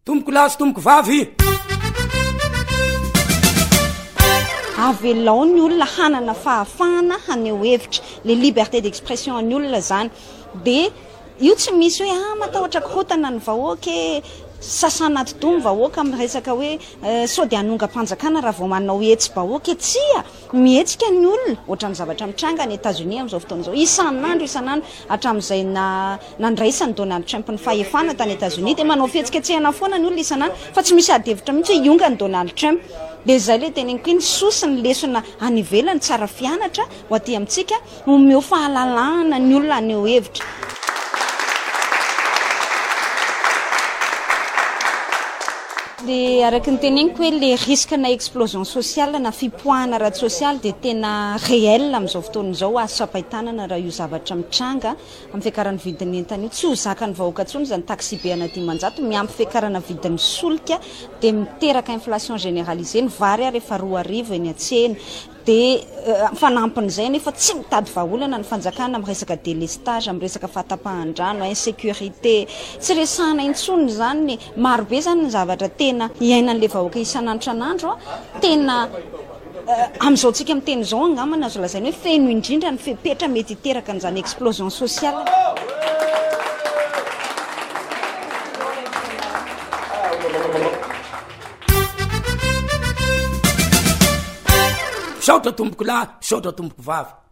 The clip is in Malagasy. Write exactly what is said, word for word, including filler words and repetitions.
tomboko lasy tomboko vavy avelao ny olona hanana fahafahana haneho hevitra le liberté d'expression any olona zany de io tsy misy hoe ah matahotra korotana ny vahoaka sasana aty domy vahoaka amin'ny resaka hoe sao de anonga-panjakana raha vao manao hetsy vahoaka tsia mihetsika ny olona ohatran'ny zavatra mitranga ny États-Unis amin'izao fotoan'izao isan'andro isan'andro hatramin'izay na nandraisany Donald Trump ny fahefana tany États-Unis de manao fihetsiketsehana foana ny olona isan'andro fa tsy misy adevitra mihitsy hoe ionga ny Donald Trump de zay le teneniko iny sosi ny lesona any ivelany tsara fianatra ho aty amintsika omeo fahalalahana ny olona aneo hevitra. De araky ny teneniko hoe le risque na explosion sociale na fipoahana rady sociale de tena réel amin'izao fotoan'izao azo sapaitanana raha io zavatra mitranga amin'ny fiakarany vidiny entana io tsy ho zakany vahoaka tsony zany taxi be ana dimanjato miampy fiakarana vidiny solika de miteraka inflation généralisée ny vary a rehefa roa arivo eny atsena de fanampan'izay nefa tsy mitady vahaolana ny fanjakana amin'ny resaka délestage amin'ny resaka fahatapahan-drano insécurité tsy resahana intsony zany maro be zany ny zavatra tena iainan'le vahoaka isan'andro tena amin'izao tsika amin'ny teny zao angamana azo lazainy hoe feno indrindra ny fepetra mety hiteraka n'izany explosion sociale. Saotra tomboko lahy, saotra tomboko vavy.